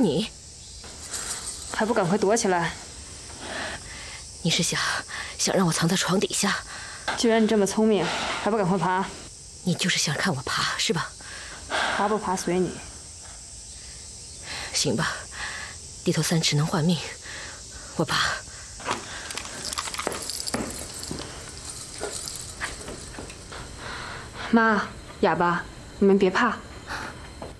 你， 还不赶快躲起来！ 你是想让我藏在床底下？ 既然你这么聪明，还不赶快爬？ 你就是想看我爬是吧？ 爬不爬随你。 行吧，地头3尺能换命，我爬。 妈，哑巴，你们别怕。